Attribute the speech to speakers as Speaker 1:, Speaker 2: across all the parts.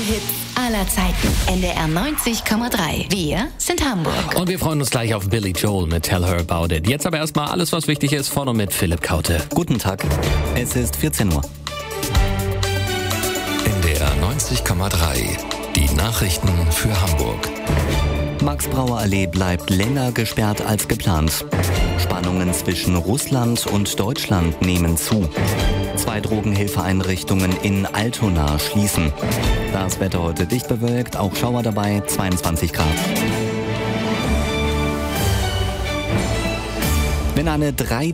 Speaker 1: Hits aller Zeiten. NDR 90,3. Wir sind Hamburg.
Speaker 2: Und wir freuen uns gleich auf Billy Joel mit Tell Her About It. Jetzt aber erstmal alles, was wichtig ist, von und mit Philipp Kaute.
Speaker 3: Guten Tag, es ist 14 Uhr.
Speaker 4: NDR 90,3. Die Nachrichten für Hamburg.
Speaker 3: Max-Brauer-Allee bleibt länger gesperrt als geplant. Spannungen zwischen Russland und Deutschland nehmen zu. 2 Drogenhilfeeinrichtungen in Altona schließen. Das Wetter heute dicht bewölkt, auch Schauer dabei, 22 Grad. Wenn eine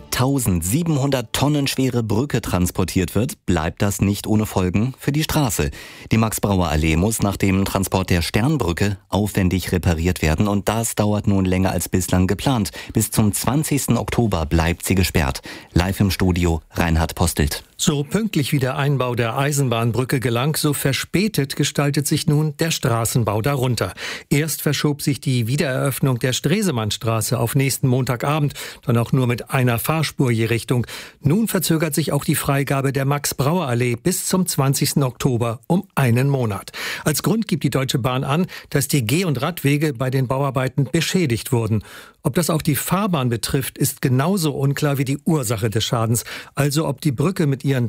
Speaker 3: 3700 Tonnen schwere Brücke transportiert wird, bleibt das nicht ohne Folgen für die Straße. Die Max-Brauer-Allee muss nach dem Transport der Sternbrücke aufwendig repariert werden und das dauert nun länger als bislang geplant. Bis zum 20. Oktober bleibt sie gesperrt. Live im Studio Reinhard Postelt.
Speaker 5: So pünktlich wie der Einbau der Eisenbahnbrücke gelang, so verspätet gestaltet sich nun der Straßenbau darunter. Erst verschob sich die Wiedereröffnung der Stresemannstraße auf nächsten Montagabend, dann auch nur mit einer Fahrspur je Richtung. Nun verzögert sich auch die Freigabe der Max-Brauer-Allee bis zum 20. Oktober um einen Monat. Als Grund gibt die Deutsche Bahn an, dass die Geh- und Radwege bei den Bauarbeiten beschädigt wurden. Ob das auch die Fahrbahn betrifft, ist genauso unklar wie die Ursache des Schadens. Also ob die Brücke mit ihren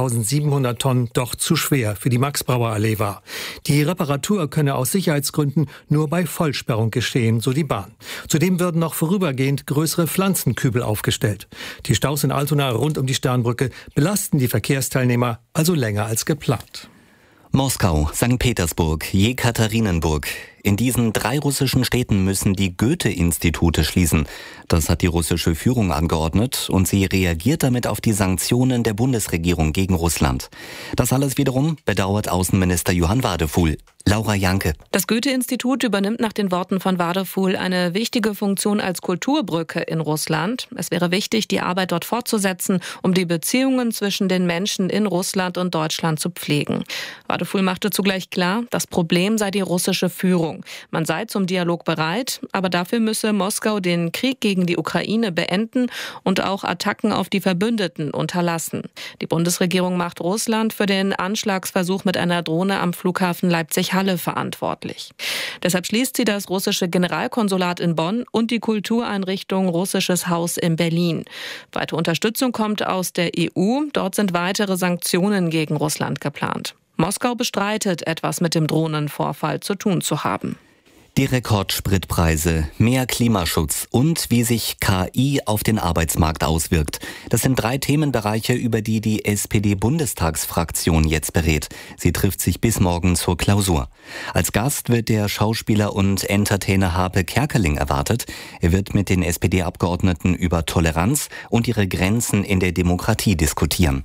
Speaker 5: 3700 Tonnen doch zu schwer für die Max-Brauer-Allee war. Die Reparatur könne aus Sicherheitsgründen nur bei Vollsperrung geschehen, so die Bahn. Zudem würden noch vorübergehend größere Pflanzenkübel aufgestellt. Die Staus in Altona rund um die Sternbrücke belasten die Verkehrsteilnehmer also länger als geplant.
Speaker 3: Moskau, St. Petersburg, Jekaterinenburg. In diesen 3 russischen Städten müssen die Goethe-Institute schließen. Das hat die russische Führung angeordnet und sie reagiert damit auf die Sanktionen der Bundesregierung gegen Russland. Das alles wiederum bedauert Außenminister Johann Wadefuhl. Laura Janke.
Speaker 6: Das Goethe-Institut übernimmt nach den Worten von Wadefuhl eine wichtige Funktion als Kulturbrücke in Russland. Es wäre wichtig, die Arbeit dort fortzusetzen, um die Beziehungen zwischen den Menschen in Russland und Deutschland zu pflegen. Wadefuhl machte zugleich klar, das Problem sei die russische Führung. Man sei zum Dialog bereit, aber dafür müsse Moskau den Krieg gegen die Ukraine beenden und auch Attacken auf die Verbündeten unterlassen. Die Bundesregierung macht Russland für den Anschlagsversuch mit einer Drohne am Flughafen Leipzig-Halle verantwortlich. Deshalb schließt sie das russische Generalkonsulat in Bonn und die Kultureinrichtung Russisches Haus in Berlin. Weitere Unterstützung kommt aus der EU. Dort sind weitere Sanktionen gegen Russland geplant. Moskau bestreitet, etwas mit dem Drohnenvorfall zu tun zu haben.
Speaker 3: Die Rekordspritpreise, mehr Klimaschutz und wie sich KI auf den Arbeitsmarkt auswirkt. Das sind 3 Themenbereiche, über die die SPD-Bundestagsfraktion jetzt berät. Sie trifft sich bis morgen zur Klausur. Als Gast wird der Schauspieler und Entertainer Harpe Kerkeling erwartet. Er wird mit den SPD-Abgeordneten über Toleranz und ihre Grenzen in der Demokratie diskutieren.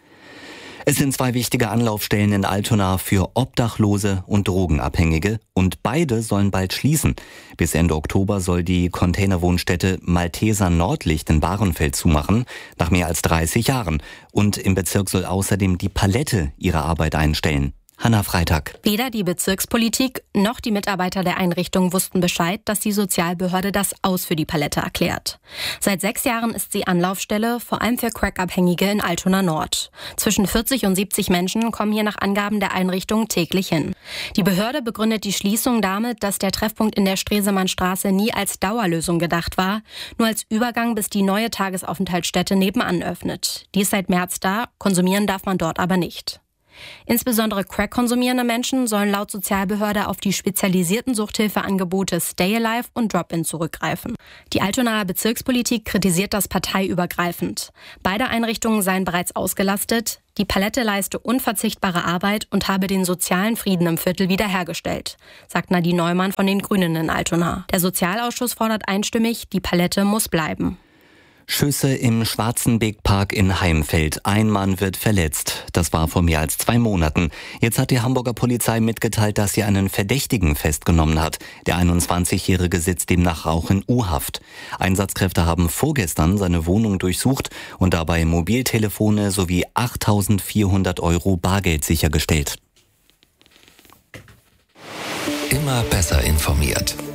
Speaker 3: Es sind 2 wichtige Anlaufstellen in Altona für Obdachlose und Drogenabhängige und beide sollen bald schließen. Bis Ende Oktober soll die Containerwohnstätte Malteser Nordlicht in Bahrenfeld zumachen, nach mehr als 30 Jahren. Und im Bezirk soll außerdem die Palette ihre Arbeit einstellen. Hanna Freitag.
Speaker 7: Weder die Bezirkspolitik noch die Mitarbeiter der Einrichtung wussten Bescheid, dass die Sozialbehörde das Aus für die Palette erklärt. Seit 6 Jahren ist sie Anlaufstelle, vor allem für Crack-Abhängige in Altona Nord. Zwischen 40 und 70 Menschen kommen hier nach Angaben der Einrichtung täglich hin. Die Behörde begründet die Schließung damit, dass der Treffpunkt in der Stresemannstraße nie als Dauerlösung gedacht war, nur als Übergang, bis die neue Tagesaufenthaltsstätte nebenan öffnet. Die ist seit März da, konsumieren darf man dort aber nicht. Insbesondere Crack-konsumierende Menschen sollen laut Sozialbehörde auf die spezialisierten Suchthilfeangebote Stay Alive und Drop-In zurückgreifen. Die Altonaer Bezirkspolitik kritisiert das parteiübergreifend. Beide Einrichtungen seien bereits ausgelastet. Die Palette leiste unverzichtbare Arbeit und habe den sozialen Frieden im Viertel wiederhergestellt, sagt Nadine Neumann von den Grünen in Altona. Der Sozialausschuss fordert einstimmig, die Palette muss bleiben.
Speaker 3: Schüsse im Schwarzenbeckpark in Heimfeld. Ein Mann wird verletzt. Das war vor mehr als 2 Monaten. Jetzt hat die Hamburger Polizei mitgeteilt, dass sie einen Verdächtigen festgenommen hat. Der 21-Jährige sitzt demnach auch in U-Haft. Einsatzkräfte haben vorgestern seine Wohnung durchsucht und dabei Mobiltelefone sowie 8.400 € Bargeld sichergestellt.
Speaker 4: Immer besser informiert.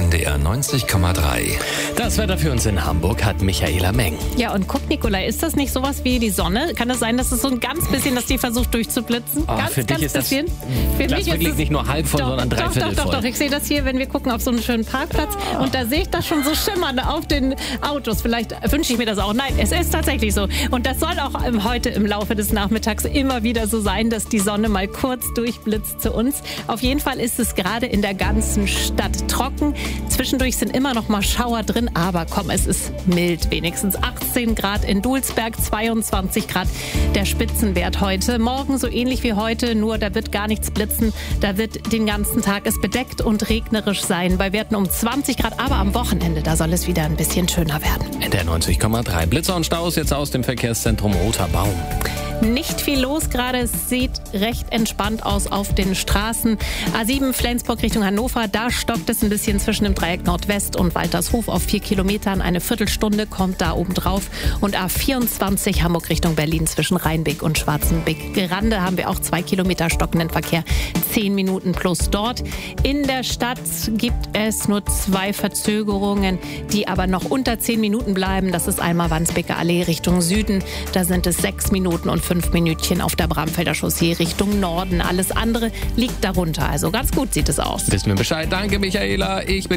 Speaker 4: NDR 90,3.
Speaker 2: Das Wetter für uns in Hamburg hat Michaela Meng.
Speaker 8: Ja, und guck, Nikolai, ist das nicht sowas wie die Sonne? Kann es sein, dass es so ein ganz bisschen, dass die versucht durchzublitzen?
Speaker 2: Für dich ist das
Speaker 8: bisschen? Für mich
Speaker 2: wirklich
Speaker 8: ist es
Speaker 2: nicht nur halb voll, sondern dreiviertel voll.
Speaker 8: Doch. Ich sehe das hier, wenn wir gucken auf so einen schönen Parkplatz. Und da sehe ich das schon so schimmern auf den Autos. Vielleicht wünsche ich mir das auch. Nein, es ist tatsächlich so. Und das soll auch heute im Laufe des Nachmittags immer wieder so sein, dass die Sonne mal kurz durchblitzt zu uns. Auf jeden Fall ist es gerade in der ganzen Stadt trocken. Zwischendurch sind immer noch mal Schauer drin, aber komm, es ist mild. Wenigstens 18 Grad in Dulsberg, 22 Grad der Spitzenwert heute. Morgen so ähnlich wie heute, nur da wird gar nichts blitzen. Da wird den ganzen Tag es bedeckt und regnerisch sein. Bei Werten um 20 Grad, aber am Wochenende, da soll es wieder ein bisschen schöner werden.
Speaker 2: NDR 90,3. Blitzer und Staus jetzt aus dem Verkehrszentrum Roter Baum.
Speaker 8: Nicht viel los gerade, es sieht recht entspannt aus auf den Straßen. A7 Flensburg Richtung Hannover, da stockt es ein bisschen zwischen dem Dreieck Nordwest und Waltershof auf 4 Kilometern. Eine Viertelstunde kommt da oben drauf. Und A24 Hamburg Richtung Berlin zwischen Rheinbeck und Schwarzenbeck-Grande haben wir auch 2 Kilometer stockenden Verkehr. 10 Minuten plus dort. In der Stadt gibt es nur 2 Verzögerungen, die aber noch unter 10 Minuten bleiben. Das ist einmal Wandsbeker Allee Richtung Süden. Da sind es 6 Minuten und 5 Minütchen auf der Bramfelder Chaussee Richtung Norden. Alles andere liegt darunter. Also ganz gut sieht es aus.
Speaker 2: Wissen wir Bescheid. Danke, Michaela. Ich bin